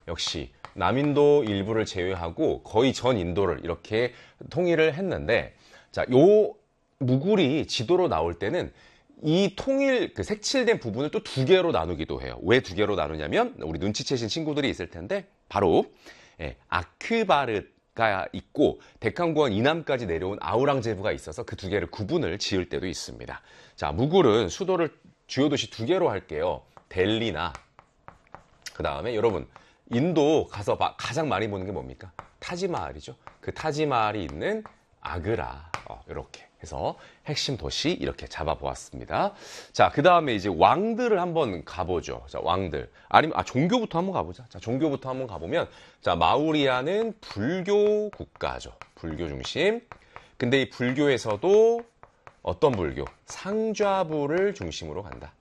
역시 남인도 일부를 제외하고 거의 전 인도를 이렇게 통일을 했는데, 자, 요 무굴이 지도로 나올 때는 이 통일, 그 색칠된 부분을 또 두 개로 나누기도 해요. 왜 두 개로 나누냐면, 우리 눈치채신 친구들이 있을 텐데, 바로, 아크바르가 있고, 데칸고원 이남까지 내려온 아우랑제부가 있어서 그 두 개를 구분을 지을 때도 있습니다. 자, 무굴은 수도를 주요 도시 두 개로 할게요. 델리나, 그 다음에 여러분, 인도 가서 가장 많이 보는 게 뭡니까? 타지마할이죠. 그 타지마할이 있는 아그라. 이렇게 해서 핵심 도시 이렇게 잡아보았습니다. 자, 그 다음에 이제 왕들을 한번 가보죠. 자, 왕들. 아니면, 종교부터 한번 가보자. 자, 종교부터 한번 가보면, 자, 마우리아는 불교 국가죠. 불교 중심. 근데 이 불교에서도 어떤 불교? 상좌부를 중심으로 간다.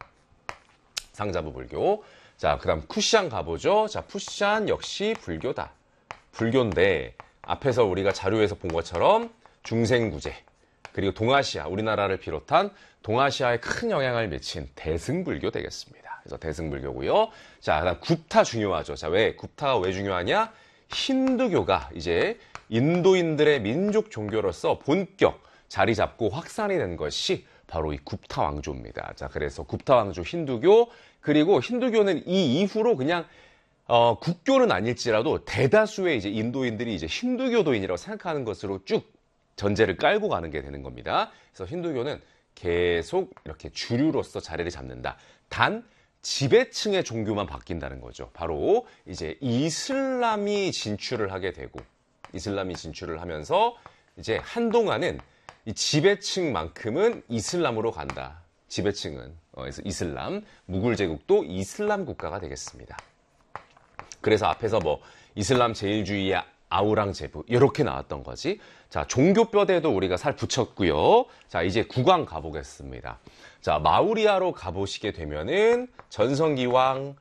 상좌부 불교. 자, 그 다음 쿠시안 가보죠. 자, 쿠시안 역시 불교다. 불교인데 앞에서 우리가 자료에서 본 것처럼 중생구제, 그리고 동아시아, 우리나라를 비롯한 동아시아에 큰 영향을 미친 대승불교 되겠습니다. 그래서 대승불교고요. 자, 그다음 굽타 중요하죠. 자, 굽타가 왜 중요하냐? 힌두교가 이제 인도인들의 민족 종교로서 본격 자리 잡고 확산이 된 것이 바로 이 굽타 왕조입니다. 자, 그래서 굽타 왕조 힌두교, 그리고 힌두교는 이 이후로 그냥 국교는 아닐지라도 대다수의 이제 인도인들이 이제 힌두교도인이라고 생각하는 것으로 쭉 전제를 깔고 가는 게 되는 겁니다. 그래서 힌두교는 계속 이렇게 주류로서 자리를 잡는다. 단 지배층의 종교만 바뀐다는 거죠. 바로 이제 이슬람이 진출을 하게 되고, 이슬람이 진출을 하면서 이제 한동안은 이 지배층만큼은 이슬람으로 간다. 지배층은 그래서 이슬람, 무굴 제국도 이슬람 국가가 되겠습니다. 그래서 앞에서 뭐 이슬람 제일주의의 아우랑제부 이렇게 나왔던 거지. 자, 종교뼈대도 우리가 살 붙였고요. 자, 이제 국왕 가보겠습니다. 자, 마우리아로 가보시게 되면은 전성기왕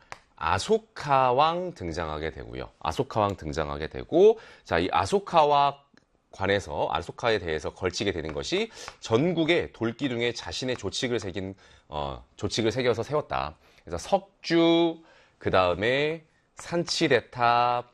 아소카왕 등장하게 되고요. 아소카왕 등장하게 되고, 자, 이 아소카와 관해서 아소카에 대해서 걸치게 되는 것이 전국의 돌기둥에 자신의 조칙을 새겨서 세웠다. 그래서 석주, 그 다음에 산치대탑,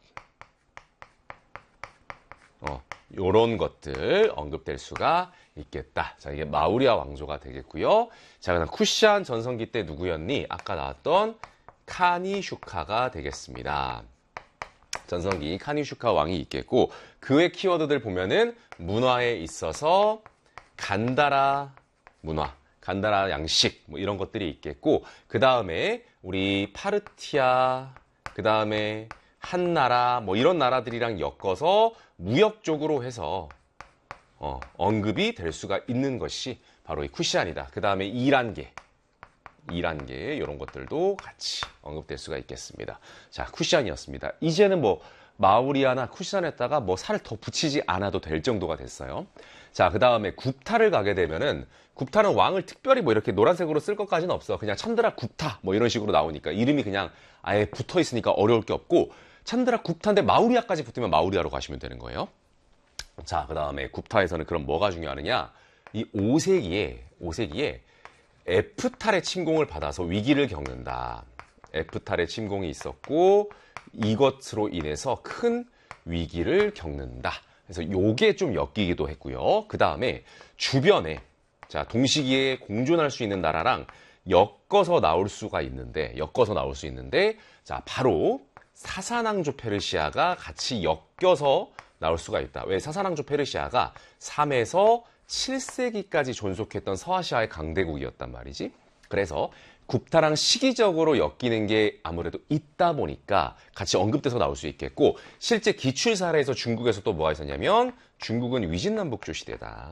요런 것들 언급될 수가 있겠다. 자, 이게 마우리아 왕조가 되겠고요. 자, 그다음 쿠시안 전성기 때 누구였니? 아까 나왔던 카니슈카가 되겠습니다. 전성기 카니슈카 왕이 있겠고, 그 외 키워드들 보면은 문화에 있어서 간다라 문화, 간다라 양식 뭐 이런 것들이 있겠고, 그 다음에 우리 파르티아, 그 다음에 한나라 뭐 이런 나라들이랑 엮어서 무역적으로 해서 언급이 될 수가 있는 것이 바로 이 쿠시안이다. 그 다음에 이란계 이런 것들도 같이 언급될 수가 있겠습니다. 자, 쿠시안이었습니다. 이제는 뭐 마우리아나 쿠시안에다가 뭐 살을 더 붙이지 않아도 될 정도가 됐어요. 자, 그 다음에 굽타를 가게 되면은, 굽타는 왕을 특별히 뭐 이렇게 노란색으로 쓸 것까지는 없어. 그냥 찬드라 굽타 뭐 이런 식으로 나오니까 이름이 그냥 아예 붙어 있으니까 어려울 게 없고, 찬드라 굽타인데 마우리아까지 붙으면 마우리아로 가시면 되는 거예요. 자, 그 다음에 굽타에서는 그럼 뭐가 중요하느냐? 이 5세기에 에프탈의 침공을 받아서 위기를 겪는다. 에프탈의 침공이 있었고, 이것으로 인해서 큰 위기를 겪는다. 그래서 요게 좀 엮이기도 했고요. 그 다음에 주변에, 자, 동시기에 공존할 수 있는 나라랑 엮어서 나올 수 있는데, 자, 바로 사사낭조 페르시아가 같이 엮여서 나올 수가 있다. 왜? 사사낭조 페르시아가 3에서 7세기까지 존속했던 서아시아의 강대국이었단 말이지. 그래서 굽타랑 시기적으로 엮이는 게 아무래도 있다 보니까 같이 언급돼서 나올 수 있겠고, 실제 기출 사례에서 중국에서 또 뭐가 있었냐면, 중국은 위진남북조 시대다.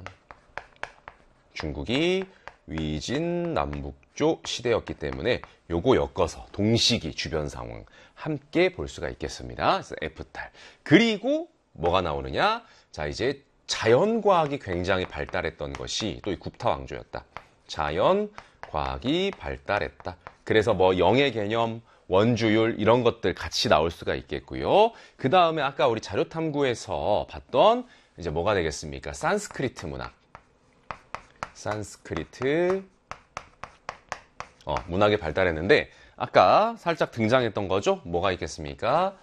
중국이 위진남북조 시대였기 때문에 요거 엮어서 동시기 주변 상황 함께 볼 수가 있겠습니다. 그래서 F탈. 그리고 뭐가 나오느냐? 자, 이제 자연과학이 굉장히 발달했던 것이 또 이 굽타 왕조였다. 자연과학이 발달했다. 그래서 뭐 영의 개념, 원주율 이런 것들 같이 나올 수가 있겠고요. 그 다음에 아까 우리 자료탐구에서 봤던 이제 뭐가 되겠습니까? 산스크리트 문학. 산스크리트 문학이 발달했는데 아까 살짝 등장했던 거죠? 뭐가 있겠습니까?